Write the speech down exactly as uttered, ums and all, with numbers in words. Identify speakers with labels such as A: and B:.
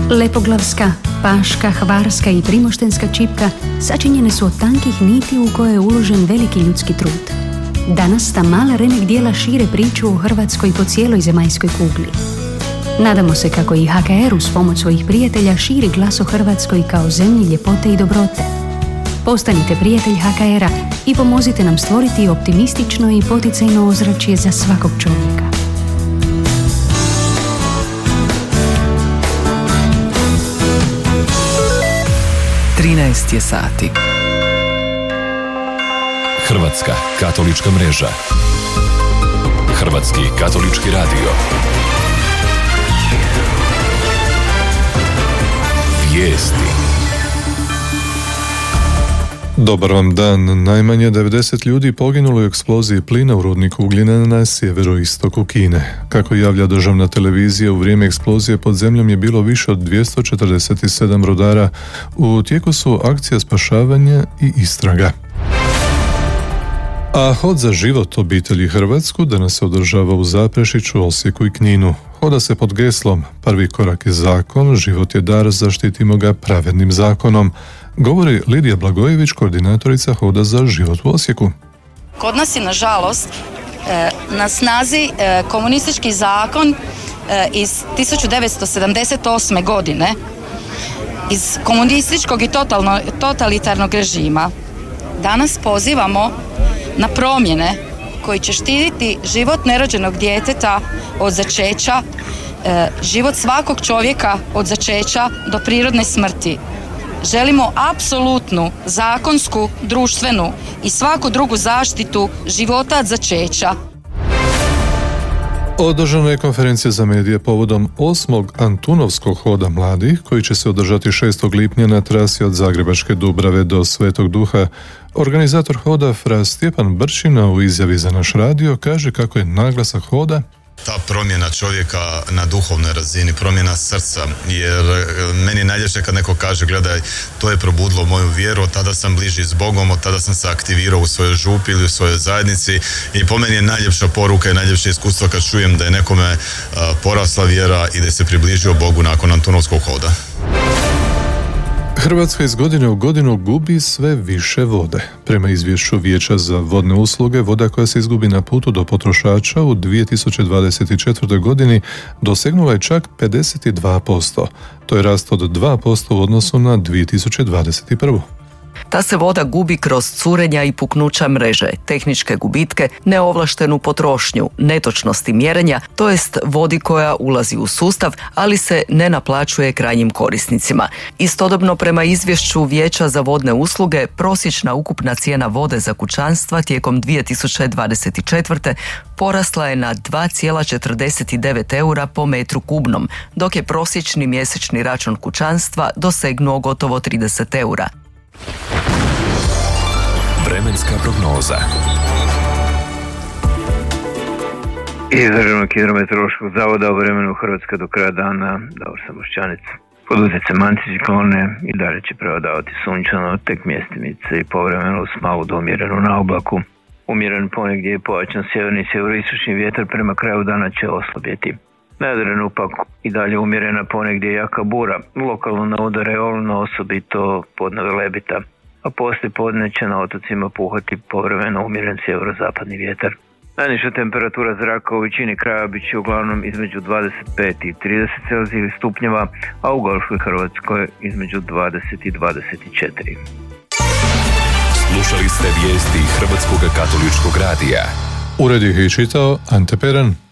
A: Lepoglavska, paška, hvarska i primoštenska čipka sačinjene su od tankih niti u koje je uložen veliki ljudski trud. Danas ta mala remek dijela šire priču o Hrvatskoj po cijeloj zemaljskoj kugli. Nadamo se kako i H K R uz pomoć svojih prijatelja širi glas o Hrvatskoj kao zemlji ljepote i dobrote. Postanite prijatelj H K R-a i pomozite nam stvoriti optimistično i poticajno ozračje za svakog čovjeka.
B: trinaest je sati.
C: Hrvatska katolička mreža. Hrvatski katolički radio. Vijesti.
D: Dobar vam dan. Najmanje devedeset ljudi poginulo u eksploziji plina u rudniku ugljena na sjeveroistoku Kine. Kako javlja državna televizija, u vrijeme eksplozije pod zemljom je bilo više od dvjesto četrdeset sedam rodara. U tijeku su akcija spašavanja i istraga. A hod za život obitelji Hrvatsku danas se održava u Zaprešiću, Osijeku i Kninu. Hoda se pod geslom prvi korak je zakon, život je dar, zaštitimo ga pravednim zakonom, govori Lidija Blagojević, koordinatorica Hoda za život u Osijeku.
E: Kod nas je, nažalost, na snazi komunistički zakon iz tisuću devetsto sedamdeset osme. godine, iz komunističkog i totalno, totalitarnog režima. Danas pozivamo na promjene koji će štititi život nerođenog djeteta od začeća, život svakog čovjeka od začeća do prirodne smrti. Želimo apsolutnu, zakonsku, društvenu i svaku drugu zaštitu života od začeća.
D: Održana je konferencija za medije povodom osmog Antunovskog hoda mladih, koji će se održati šestog lipnja na trasi od Zagrebačke Dubrave do Svetog Duha. Organizator hoda fra Stjepan Brčina u izjavi za naš radio kaže kako je naglasak hoda
F: ta promjena čovjeka na duhovnoj razini, promjena srca, jer meni je najljepše kad neko kaže gledaj, to je probudilo moju vjeru, od tada sam bliži s Bogom, od tada sam se aktivirao u svojoj župi ili u svojoj zajednici i po meni je najljepša poruka i najljepše iskustvo kad čujem da je nekome uh, porasla vjera i da se približio Bogu nakon Antunovskog hoda.
D: Hrvatska iz godine u godinu gubi sve više vode. Prema izvješću Vijeća za vodne usluge, voda koja se izgubi na putu do potrošača u dvije tisuće dvadeset četvrtoj. godini dosegnula je čak pedeset dva posto. To je rast od dva posto u odnosu na dvije tisuće dvadeset prvu.
B: Ta se voda gubi kroz curenja i puknuća mreže, tehničke gubitke, neovlaštenu potrošnju, netočnosti mjerenja, to jest vodi koja ulazi u sustav, ali se ne naplaćuje krajnjim korisnicima. Istodobno, prema izvješću Vijeća za vodne usluge, prosječna ukupna cijena vode za kućanstva tijekom dvije tisuće dvadeset četvrte. porasla je na dva zarez četrdeset devet eura po metru kubnom, dok je prosječni mjesečni račun kućanstva dosegnuo gotovo trideset eura.
C: Vremenska prognoza.
G: Iz Državnog hidrometeorološkog zavoda o vremenu Hrvatska do kraja dana, Davor Samošćanec. Pod utjecajem anticiklone i dalje će prevladavati sunčano, tek mjestimice i povremeno s malo do umjerenu na oblaku. Umjeren ponegdje je pojačan sjeverni i sjeveroistočni vjetar prema kraju dana će oslabjeti. Na Jadranu pak i dalje umjerena ponegdje jaka bura, lokalno na udare olno, osobito podne Velebita, a poslije podne će na otocima puhati povremeno umjeren sjeverozapadni vjetar. Najniža temperatura zraka u većini kraja bit će uglavnom između dvadeset pet i trideset celzijevih stupnjeva, a u Gorskoj Hrvatskoj između dvadeset i dvadeset četiri.
C: Slušali ste vijesti Hrvatskog katoličkog radija.
D: Ured ih je čitao Ante Peran.